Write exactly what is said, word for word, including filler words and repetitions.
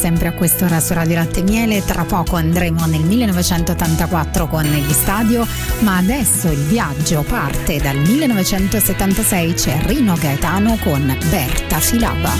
sempre a quest'ora su Radio Latte e Miele. Tra poco andremo nel millenovecentottantaquattro con gli Stadio, ma adesso il viaggio parte dal millenovecentosettantasei. C'è Rino Gaetano con Berta Filava.